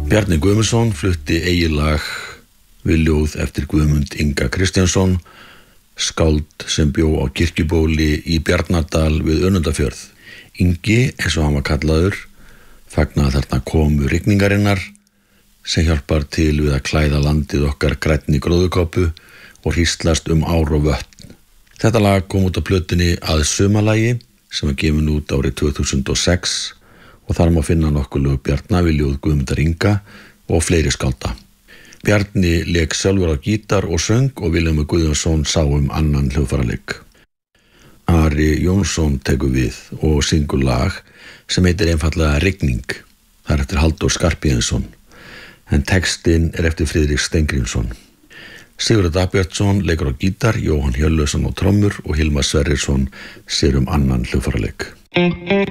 Bjarni Guðmundsson flutti eigið lag við ljóð eftir Guðmund Inga Kristjánsson, skáld sem bjó á Kirkjubóli í Bjarnardal við Önundarfjörð. Ingi, eins og hann var kallaður, fagnaði þarna komu rigningarinnar sem hjálpar til við að klæða landið okkar grænni gróðurkápu og hríslast ár og vötn. Þetta lag kom út á plötunni Að sumarlagi sem var gefin út árið 2006 og þar má finna nokkur lög Bjarna við ljóð Guðmundar Inga og fleiri skálda. Bjarni lék sjálfur á gítar og söng og Vilhjálmur Guðjónsson sá annan hljóðfaraleik. Ari Jónsson tekur við og syngur lag sem heitir einfaldlega Rigning. Það eftir Halldór Skarphéðinsson, en textinn eftir Friðrik Steingrímsson. Sigurður Dagbjartsson leikur á gítar, Jóhann Hjörleifsson á trommur og Hilmar Sverrisson sér annan hljóðfaraleik.